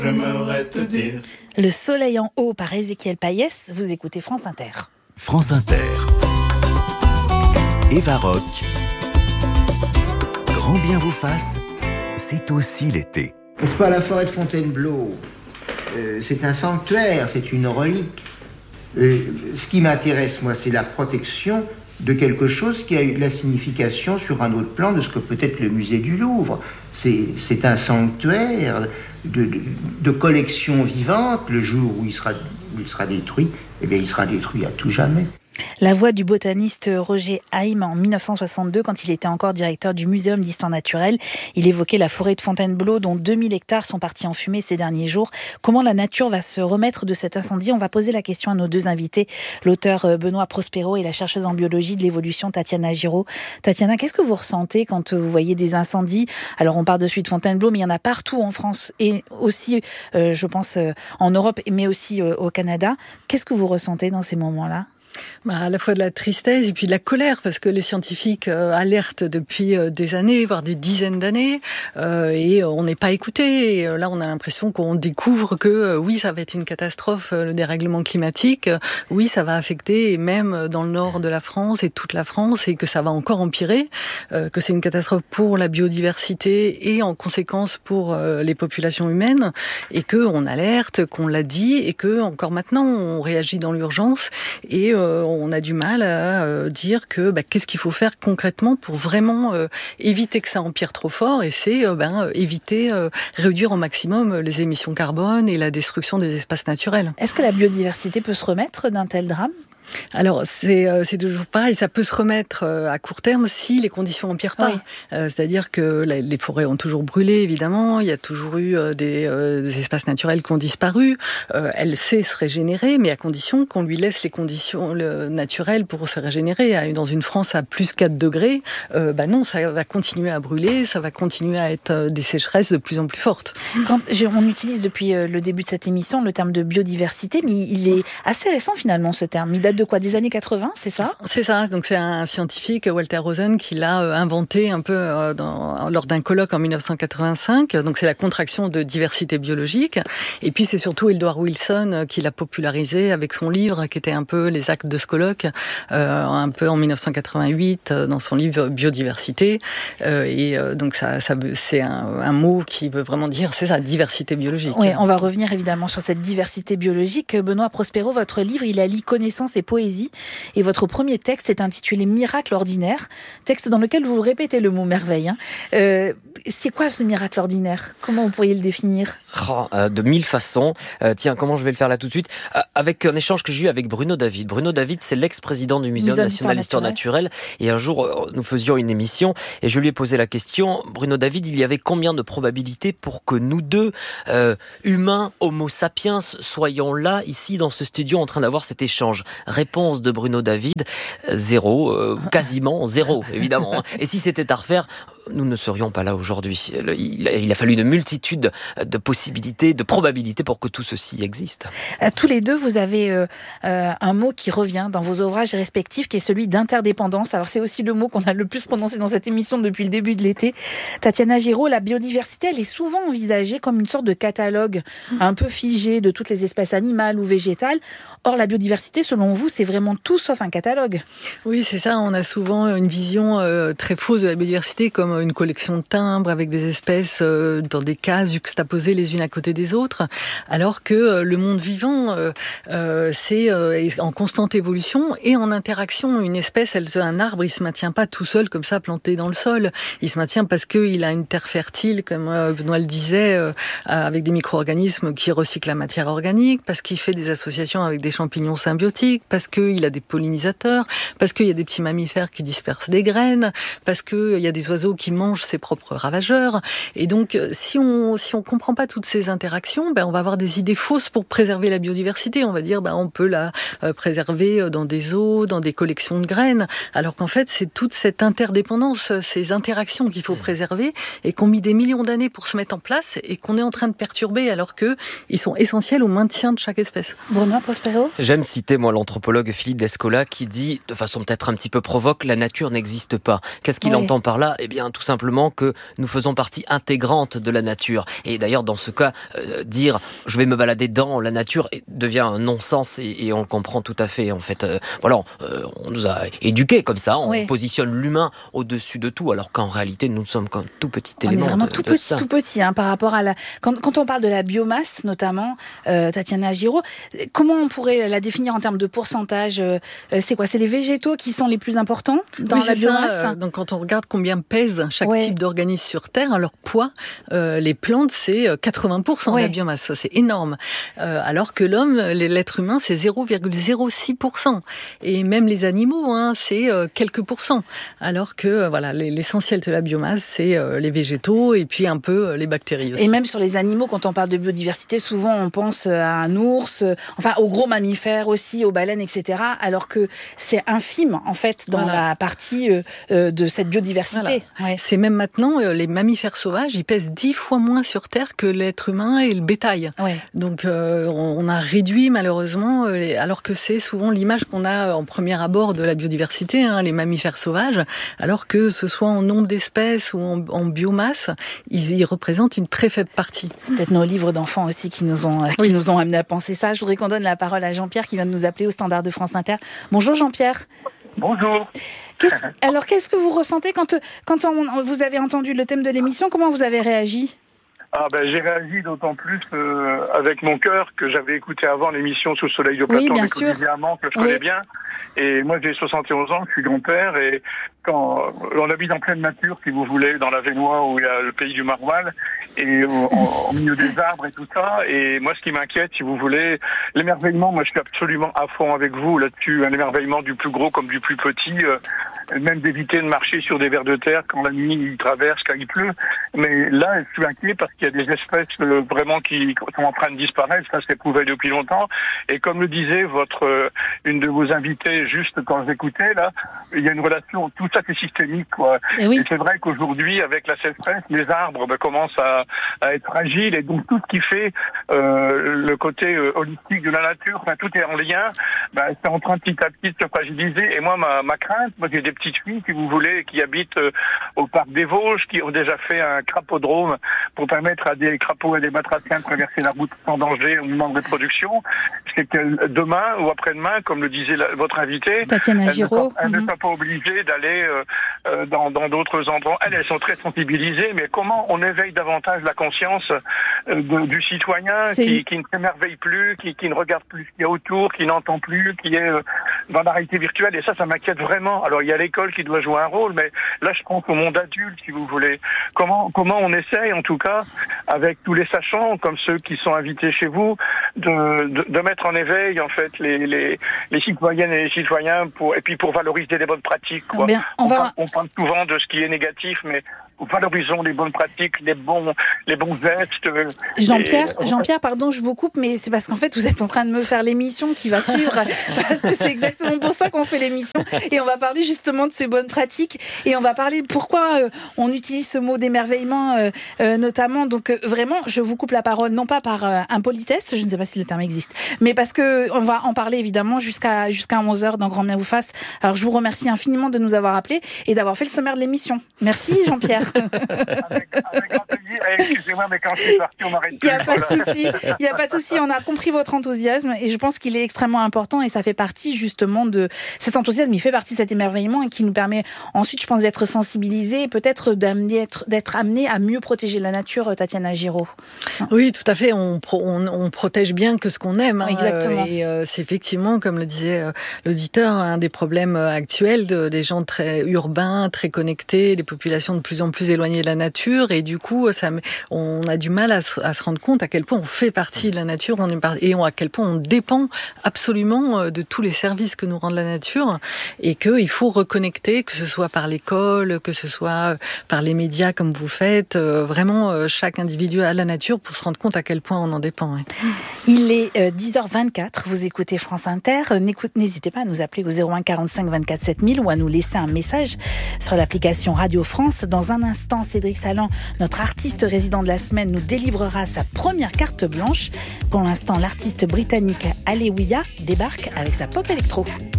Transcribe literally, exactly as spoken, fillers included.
J'aimerais te dire. Le soleil en haut par Ézéchiel Payès, vous écoutez France Inter. France Inter. Eva Rock. Grand bien vous fasse, c'est aussi l'été. N'est-ce pas, la forêt de Fontainebleau, euh, c'est un sanctuaire, c'est une relique. Euh, ce qui m'intéresse, moi, c'est la protection de quelque chose qui a eu de la signification sur un autre plan de ce que peut être le musée du Louvre. C'est, c'est un sanctuaire de, de, de collection vivante. Le jour où il sera, où il sera détruit, eh bien, il sera détruit à tout jamais. La voix du botaniste Roger Haim en dix-neuf cent soixante-deux, quand il était encore directeur du Muséum d'histoire naturelle. Il évoquait la forêt de Fontainebleau, dont deux mille hectares sont partis en fumée ces derniers jours. Comment la nature va se remettre de cet incendie ? On va poser la question à nos deux invités, l'auteur Benoît Prospero et la chercheuse en biologie de l'évolution Tatiana Giraud. Tatiana, qu'est-ce que vous ressentez quand vous voyez des incendies ? Alors on parle de celui de Fontainebleau, mais il y en a partout en France et aussi, euh, je pense, euh, en Europe, mais aussi euh, au Canada. Qu'est-ce que vous ressentez dans ces moments-là ? Bah, à la fois de la tristesse et puis de la colère, parce que les scientifiques euh, alertent depuis euh, des années, voire des dizaines d'années, euh, et on n'est pas écouté. Et euh, là, on a l'impression qu'on découvre que euh, oui, ça va être une catastrophe, euh, le dérèglement climatique. Euh, oui, ça va affecter, et même dans le nord de la France et toute la France, et que ça va encore empirer, euh, que c'est une catastrophe pour la biodiversité et en conséquence pour euh, les populations humaines, et que on alerte, qu'on l'a dit, et que encore maintenant, on réagit dans l'urgence. Et euh, on a du mal à euh, dire que bah, qu'est-ce qu'il faut faire concrètement pour vraiment euh, éviter que ça empire trop fort, et c'est euh, ben, éviter, euh, réduire au maximum les émissions carbone et la destruction des espaces naturels. Est-ce que la biodiversité peut se remettre d'un tel drame ? Alors, c'est, euh, c'est toujours pareil, ça peut se remettre euh, à court terme si les conditions n'empirent pas. Oui. Euh, c'est-à-dire que la, les forêts ont toujours brûlé, évidemment, il y a toujours eu euh, des, euh, des espaces naturels qui ont disparu. Euh, elle sait se régénérer, mais à condition qu'on lui laisse les conditions le, naturelles pour se régénérer. Dans une France à plus quatre degrés, euh, bah non, ça va continuer à brûler, ça va continuer à être des sécheresses de plus en plus fortes. Quand, on utilise depuis le début de cette émission le terme de biodiversité, mais il est assez récent finalement ce terme. Il date de quoi ? Des années quatre-vingts, c'est ça ? C'est ça. Donc c'est un scientifique, Walter Rosen, qui l'a inventé un peu euh, dans, lors d'un colloque en dix-neuf cent quatre-vingt-cinq. Donc c'est la contraction de diversité biologique. Et puis c'est surtout Edward Wilson qui l'a popularisé avec son livre, qui était un peu les actes de ce colloque, euh, un peu en dix-neuf cent quatre-vingt-huit, dans son livre Biodiversité. Euh, et euh, donc ça, ça c'est un, un mot qui veut vraiment dire, c'est ça, diversité biologique. Oui, on va revenir évidemment sur cette diversité biologique. Benoît Prospero, votre livre, il allie connaissance et poésie. Et votre premier texte est intitulé « Miracle ordinaire », texte dans lequel vous répétez le mot « merveille ». Hein. Euh, c'est quoi ce miracle ordinaire ? Comment vous pourriez le définir ? Oh, euh, de mille façons. Euh, tiens, comment je vais le faire là tout de suite ? euh, Avec un échange que j'ai eu avec Bruno David. Bruno David, c'est l'ex-président du Muséum national d'histoire naturelle. Et un jour, euh, nous faisions une émission et je lui ai posé la question, Bruno David, il y avait combien de probabilités pour que nous deux, euh, humains, homo sapiens, soyons là, ici, dans ce studio, en train d'avoir cet échange ? Réponse de Bruno David, zéro, euh, quasiment zéro, évidemment. Et si c'était à refaire, nous ne serions pas là aujourd'hui. Il a, il a fallu une multitude de possibilités, de probabilités pour que tout ceci existe. Tous les deux, vous avez euh, euh, un mot qui revient dans vos ouvrages respectifs, qui est celui d'interdépendance. Alors c'est aussi le mot qu'on a le plus prononcé dans cette émission depuis le début de l'été. Tatiana Giraud, la biodiversité, elle est souvent envisagée comme une sorte de catalogue un peu figé de toutes les espèces animales ou végétales. Or, la biodiversité, selon vous, c'est vraiment tout sauf un catalogue. Oui, c'est ça. On a souvent une vision euh, très fausse de la biodiversité comme une collection de timbres avec des espèces euh, dans des cases juxtaposées les unes à côté des autres, alors que euh, le monde vivant, euh, euh, c'est euh, en constante évolution et en interaction. Une espèce, elle, un arbre, il se maintient pas tout seul comme ça, planté dans le sol. Il se maintient parce qu'il a une terre fertile, comme euh, Benoît le disait, euh, avec des micro-organismes qui recyclent la matière organique, parce qu'il fait des associations avec des champignons symbiotiques, parce qu'il a des pollinisateurs, parce qu'il y a des petits mammifères qui dispersent des graines, parce qu'il y a des oiseaux qui mangent ses propres ravageurs. Et donc, si on si on comprend pas toutes ces interactions, ben on va avoir des idées fausses pour préserver la biodiversité. On va dire, ben on peut la euh, préserver dans des eaux, dans des collections de graines, alors qu'en fait, c'est toute cette interdépendance, ces interactions qu'il faut préserver et qu'on mis des millions d'années pour se mettre en place et qu'on est en train de perturber, alors que ils sont essentiels au maintien de chaque espèce. Benoît Prospero ? J'aime citer, moi, l'anthropologue Philippe Descola qui dit, de façon peut-être un petit peu provoque, la nature n'existe pas. Qu'est-ce qu'il oui. entend par là ? Eh bien, tout simplement que nous faisons partie intégrante de la nature. Et d'ailleurs, dans ce cas, euh, dire « je vais me balader dans la nature » devient un non-sens et, et on le comprend tout à fait. En fait, euh, voilà, on, euh, on nous a éduqués comme ça, on oui. positionne l'humain au-dessus de tout, alors qu'en réalité, nous sommes qu'un tout petit on élément. On est vraiment de, tout de petit, ça. tout petit, hein, par rapport à la... Quand, quand on parle de la biomasse, notamment, euh, Tatiana Giraud, comment on pourrait la définir en termes de pourcentage? euh, C'est quoi? C'est les végétaux qui sont les plus importants dans oui, la biomasse ça. Donc, quand on regarde combien pèse chaque ouais. type d'organisme sur Terre, leur poids, euh, les plantes, c'est quatre-vingts pour cent ouais. de la biomasse. Ça, c'est énorme. Euh, alors que l'homme, l'être humain, c'est zéro virgule zéro six pour cent. Et même les animaux, hein, c'est euh, quelques pourcents. Alors que euh, voilà, l'essentiel de la biomasse, c'est euh, les végétaux et puis un peu euh, les bactéries aussi. Et même sur les animaux, quand on parle de biodiversité, souvent on pense à un ours, euh, enfin aux gros mammifères aussi, aux baleines, et cetera. Alors que c'est infime, en fait, dans voilà. la partie euh, euh, de cette biodiversité. Voilà. Ouais. C'est même maintenant, euh, les mammifères sauvages, ils pèsent dix fois moins sur Terre que l'être humain et le bétail. Ouais. Donc euh, on a réduit malheureusement, euh, les, alors que c'est souvent l'image qu'on a en premier abord de la biodiversité, hein, les mammifères sauvages, alors que ce soit en nombre d'espèces ou en, en biomasse, ils, ils représentent une très faible partie. C'est peut-être nos livres d'enfants aussi qui nous ont, qui oui. nous ont amené à penser ça. Je voudrais qu'on donne la parole à Jean-Pierre qui vient de nous appeler au standard de France Inter. Bonjour Jean-Pierre. Bonjour. Qu'est-ce, alors qu'est-ce que vous ressentez quand, quand on, vous avez entendu le thème de l'émission? Comment vous avez réagi? Ah ben j'ai réagi d'autant plus euh, avec mon cœur que j'avais écouté avant l'émission Sous le soleil de Platon oui, avec Olivier Amand, que je oui. connais bien. Et moi j'ai soixante et onze ans, je suis grand-père et quand on habite en pleine nature, si vous voulez, dans la Vénois où il y a le pays du maroilles et au, au milieu des arbres et tout ça. Et moi ce qui m'inquiète, si vous voulez, l'émerveillement, moi je suis absolument à fond avec vous là-dessus, un émerveillement du plus gros comme du plus petit, euh, même d'éviter de marcher sur des vers de terre quand la nuit il traverse, quand il pleut. Mais là je suis inquiet parce qu'il y a des espèces euh, vraiment qui sont en train de disparaître, ça c'est prouvé depuis longtemps. Et comme le disait votre euh, une de vos invitées juste quand j'écoutais là, il y a une relation, tout ça c'est systémique quoi. Et, oui. et c'est vrai qu'aujourd'hui avec la sécheresse, les arbres ben, commencent à, à être fragiles et donc tout ce qui fait euh, le côté euh, holistique de la nature, enfin tout est en lien, ben, c'est en train petit à petit de se fragiliser. Et moi ma, ma crainte, moi j'ai des petites filles si vous voulez qui habitent euh, au parc des Vosges, qui ont déjà fait un crapodrome pour permettre à des crapauds et des batraciens de traverser la route sans danger au moment de reproduction, c'est que demain ou après-demain, comme le disait la, votre invité, Tatiana Giraud, elles ne sont mm-hmm. pas obligées d'aller euh, euh, dans, dans d'autres endroits. Elles, elles sont très sensibilisées, mais comment on éveille davantage la conscience euh, de, du citoyen qui, qui ne s'émerveille plus, qui, qui ne regarde plus ce qu'il y a autour, qui n'entend plus, qui est euh, dans la réalité virtuelle, et ça, ça m'inquiète vraiment. Alors, il y a l'école qui doit jouer un rôle, mais là, je pense au monde adulte, si vous voulez. Comment, comment on essaye, en tout cas, avec tous les sachants, comme ceux qui sont invités chez vous, de, de, de mettre en éveil, en fait, les, les, les citoyennes et les citoyens, pour, et puis pour valoriser les bonnes pratiques. Quoi. Bien, on, on, va... parle, on parle souvent de ce qui est négatif, mais valorisons les bonnes pratiques, les bons, les bons gestes. Jean-Pierre, et... Jean-Pierre, pardon, je vous coupe, mais c'est parce qu'en fait, vous êtes en train de me faire l'émission qui va suivre, parce que c'est exactement pour ça qu'on fait l'émission. Et on va parler justement de ces bonnes pratiques, et on va parler pourquoi euh, on utilise ce mot d'émerveillement, euh, euh, notamment. Donc euh, vraiment, je vous coupe la parole, non pas par euh, impolitesse, je ne sais pas si le terme existe, mais parce que on va en parler évidemment jusqu'à jusqu'à onze heures dans Grand Bien vous fasse. Alors je vous remercie infiniment de nous avoir appelés et d'avoir fait le sommaire de l'émission. Merci Jean-Pierre. avec, avec grand plaisir. Excusez-moi, mais quand je suis parti, on m'arrête. Il n'y a pas de souci. Il n'y a pas de souci. On a compris votre enthousiasme et je pense qu'il est extrêmement important et ça fait partie justement de cet enthousiasme. Il fait partie de cet émerveillement et qui nous permet ensuite, je pense, d'être sensibilisés et peut-être d'amener, d'être amenés à mieux protéger la nature. Tatiana Giraud. Oui, tout à fait. On, pro, on, on protège bien que ce qu'on aime. Hein. Exactement. Et euh, c'est effectivement, comme le disait euh, l'auditeur, un des problèmes actuels de, des gens très urbains, très connectés, des populations de plus en plus éloignées de la nature. Et du coup, ça, on a du mal à se, à se rendre compte à quel point on fait partie de la nature on est par, et on, à quel point on dépend absolument de tous les services que nous rend la nature et qu'il faut reconnecter, que ce soit par l'école, que ce soit par les médias comme vous faites, vraiment chaque individu à la nature pour se rendre compte à quel point on en dépend. Ouais. Il est dix heures vingt-quatre, vous écoutez France Inter. N'hésitez pas à nous appeler au zéro un quarante-cinq vingt-quatre sept mille ou à nous laisser un message sur l'application Radio France. Dans un instant, Cédric Salan, notre artiste résident de la semaine, nous délivrera sa première carte blanche. Pour l'instant, l'artiste britannique Alewiya débarque avec sa pop électro.